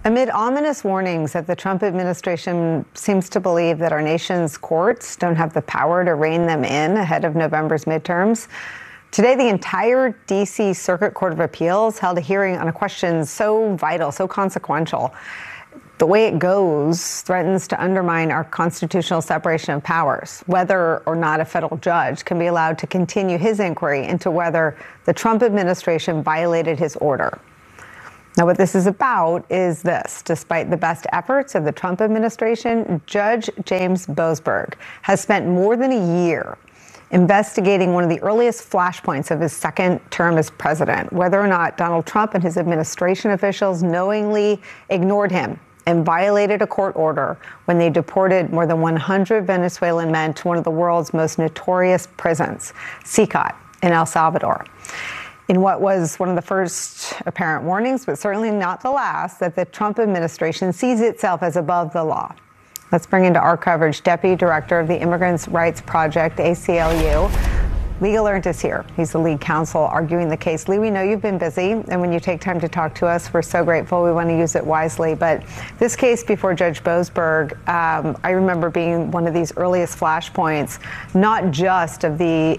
Amid ominous warnings that the Trump administration seems to believe that our nation's courts don't have the power to rein them in ahead of November's midterms, today the entire D.C. Circuit Court of Appeals held a hearing on a question so vital, so consequential. The way it goes threatens to undermine our constitutional separation of powers, whether or not a federal judge can be allowed to continue his inquiry into whether the Trump administration violated his order. Now, what this is about is this. Despite the best efforts of the Trump administration, Judge James Boasberg has spent more than a year investigating one of the earliest flashpoints of his second term as president, whether or not Donald Trump and his administration officials knowingly ignored him and violated a court order when they deported more than 100 Venezuelan men to one of the world's most notorious prisons, CICOT, in El Salvador. In what was one of the first apparent warnings, but certainly not the last, that the Trump administration sees itself as above the law. Let's bring into our coverage Deputy Director of the Immigrants' Rights Project, ACLU. Lee Gelernt is here. He's the lead counsel arguing the case. Lee, we know you've been busy, and when you take time to talk to us, we're so grateful. We want to use it wisely. But this case before Judge Boasberg, I remember being one of these earliest flashpoints, not just of the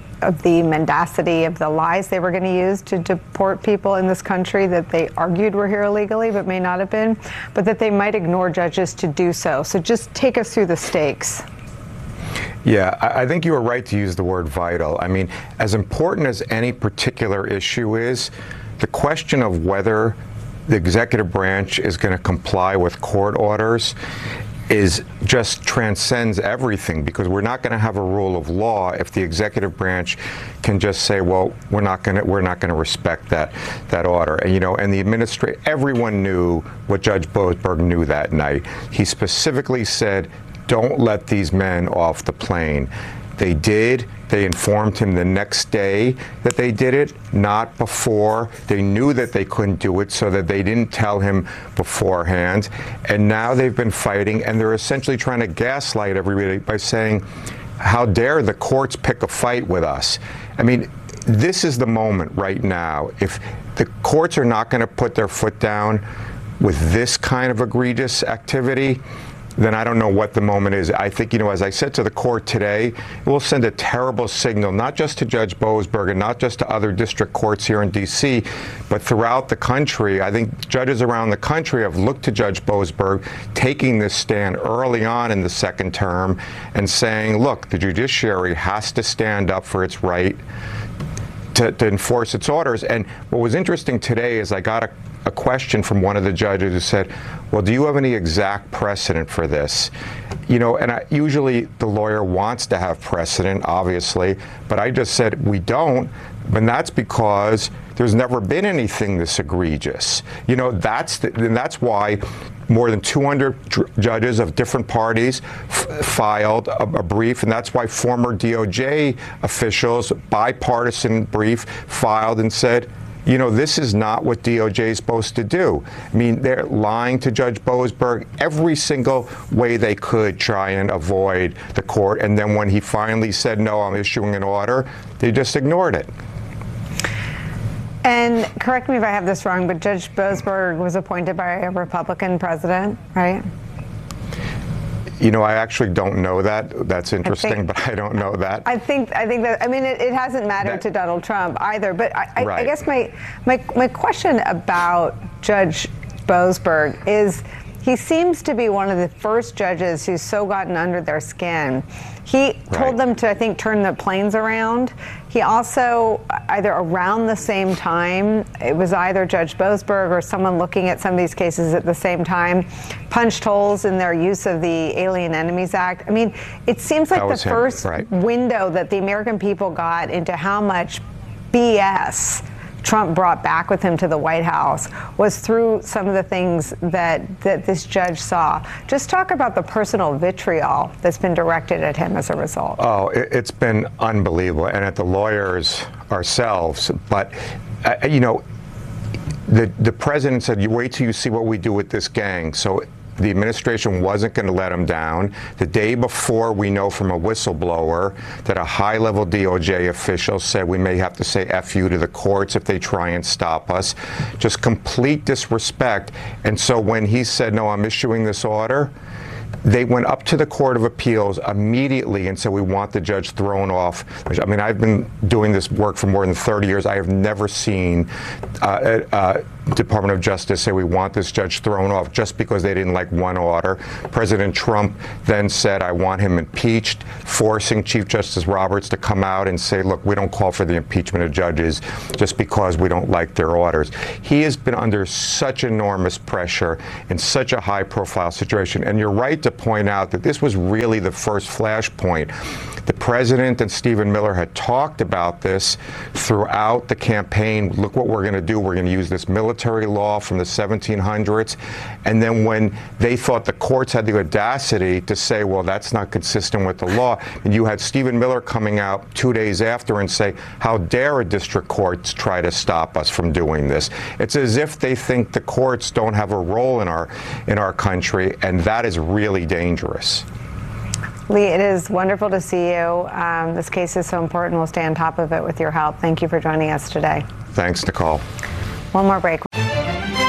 mendacity of the lies they were going to use to deport people in this country that they argued were here illegally but may not have been, but that they might ignore judges to do so. So just take us through the stakes. Yeah, I think you were right to use the word vital. I mean, as important as any particular issue is, the question of whether the executive branch is going to comply with court orders is just transcends everything, because we're not going to have a rule of law if the executive branch can just say, well, we're not going to respect that order. And the everyone knew what Judge Boasberg knew that night. He specifically said, don't let these men off the plane. They did. They informed him the next day that they did it, not before. They knew that they couldn't do it, so that they didn't tell him beforehand. And now they've been fighting, and they're essentially trying to gaslight everybody by saying, how dare the courts pick a fight with us? I mean, this is the moment right now. If the courts are not going to put their foot down with this kind of egregious activity, then I don't know what the moment is. I think, as I said to the court today, it will send a terrible signal, not just to Judge Boasberg and not just to other district courts here in D.C., but throughout the country. I think judges around the country have looked to Judge Boasberg taking this stand early on in the second term and saying, look, the judiciary has to stand up for its right to enforce its orders. And what was interesting today is I got a question from one of the judges who said, well, do you have any exact precedent for this? And usually the lawyer wants to have precedent, obviously, but I just said we don't, and that's because there's never been anything this egregious. And that's why more than 200 judges of different parties filed a brief, and that's why former DOJ officials, bipartisan brief, filed and said, this is not what DOJ is supposed to do. I mean, they're lying to Judge Boasberg every single way they could, try and avoid the court. And then when he finally said, no, I'm issuing an order, they just ignored it. And correct me if I have this wrong, but Judge Boasberg was appointed by a Republican president, right? I actually don't know that. That's interesting, but I don't know that. I think that, it hasn't mattered to Donald Trump either. But I guess my question about Judge Boasberg is, he seems to be one of the first judges who's so gotten under their skin. He told them to, I think, turn the planes around. He also, either around the same time, it was either Judge Boasberg or someone looking at some of these cases at the same time, punched holes in their use of the Alien Enemies Act. I mean, it seems like the first window that the American people got into how much BS Trump brought back with him to the White House was through some of the things that this judge saw. Just talk about the personal vitriol that's been directed at him as a result. Oh, it's been unbelievable, and at the lawyers ourselves. But, the president said, you wait till you see what we do with this gang. So the administration wasn't going to let him down. The day before, we know from a whistleblower that a high-level DOJ official said we may have to say F you to the courts if they try and stop us. Just complete disrespect. And so when he said, no, I'm issuing this order, they went up to the Court of Appeals immediately and said, we want the judge thrown off. I mean, I've been doing this work for more than 30 years. I have never seen Department of Justice say we want this judge thrown off just because they didn't like one order. President Trump then said, I want him impeached, forcing Chief Justice Roberts to come out and say, look, we don't call for the impeachment of judges just because we don't like their orders. He has been under such enormous pressure in such a high-profile situation. And you're right to point out that this was really the first flashpoint. The president and Stephen Miller had talked about this throughout the campaign. Look what we're going to do. We're going to use this military law from the 1700s. And then when they thought the courts had the audacity to say, well, that's not consistent with the law, and you had Stephen Miller coming out 2 days after and say, how dare a district court try to stop us from doing this? It's as if they think the courts don't have a role in our country, and that is really dangerous. Lee, it is wonderful to see you. This case is so important. We'll stay on top of it with your help. Thank you for joining us today. Thanks, Nicole. One more break.